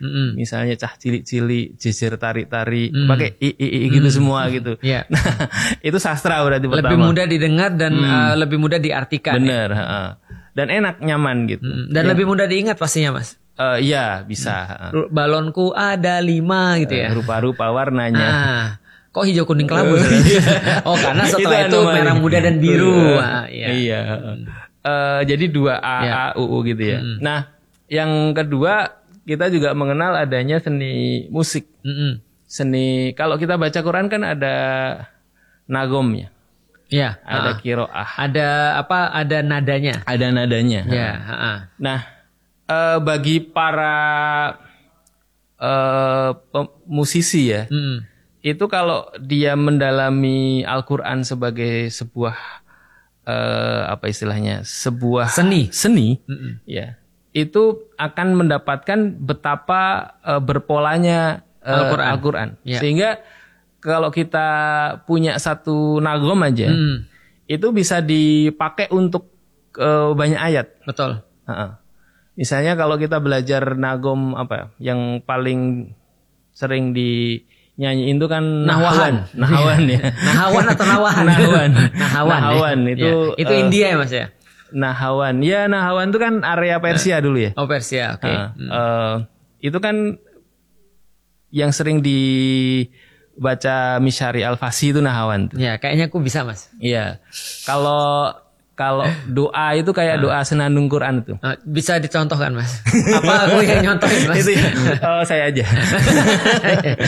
Misalnya cah cilik-cilik, jejer tarik-tarik, pakai i gitu semua gitu. Yeah. Nah, itu sastra berarti pertama. Lebih mudah didengar dan lebih mudah diartikan. Bener. Dan enak, nyaman gitu. Dan lebih mudah diingat pastinya, Mas. Iya, bisa. Balonku ada 5 gitu ya. Rupa-rupa warnanya. Kok hijau kuning kelabu? Oh, karena setelah itu merah muda dan biru. Iya. Jadi 2A, A, UU gitu ya. Nah, yang kedua kita juga mengenal adanya seni musik. Seni, kalau kita baca Quran kan ada nagomnya. Ya, ada kiroah. Ada nadanya. Ada nadanya. Ya, Nah, bagi para musisi ya, itu kalau dia mendalami Al-Quran sebagai sebuah apa istilahnya, sebuah seni, ya, itu akan mendapatkan betapa berpolanya Al-Quran. Ya. Sehingga kalau kita punya satu nagom aja, itu bisa dipakai untuk banyak ayat. Betul. Misalnya kalau kita belajar nagom apa yang paling sering dinyanyiin itu kan nahawan ya. Nahawan atau nawahan? Nahawan itu itu India ya Mas ya. Nahawan itu kan area Persia dulu ya. Oh Persia, oke. Itu kan yang sering dibaca Misyari Al-Fasi itu nahawan. Ya kayaknya aku bisa Mas. Iya. Kalau doa itu kayak doa senandung Quran itu. Bisa dicontohkan Mas? Apa aku yang nyontohin Mas? Itu ya. Saya aja.